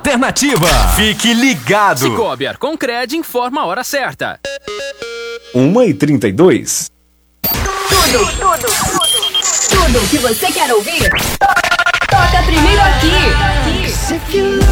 Alternativa. Fique ligado. Cicobi Arconcred informa a hora certa. 1h32. Tudo que você quer ouvir, toca primeiro aqui.